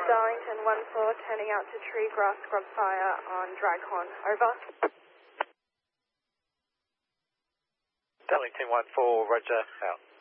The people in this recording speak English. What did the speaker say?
Darlington 1-4, turning out to tree grass scrub fire on Draghorn. Over. Darlington 1-4, roger, out.